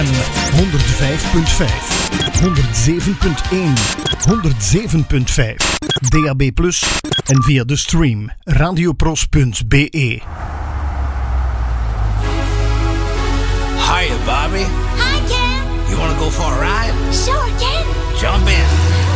105.5, 107.1, 107.5, DAB+, en via de stream radiopros.be. Hiya, Bobby. Hi, Ken. You want to go for a ride? Sure, Ken. Jump in.